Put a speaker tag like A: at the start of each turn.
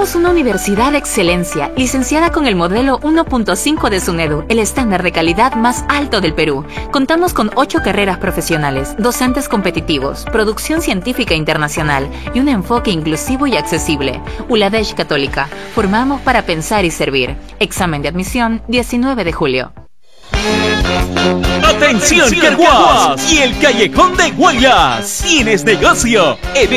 A: Somos una universidad de excelencia, licenciada con el modelo 1.5 de SUNEDU, el estándar de calidad más alto del Perú. Contamos con 8 carreras profesionales, docentes competitivos, producción científica internacional y un enfoque inclusivo y accesible. ULADESH Católica. Formamos para pensar y servir. Examen de admisión, 19 de julio.
B: ¡Atención, Carguas! Y el Callejón de Guayas. ¿Tienes negocio?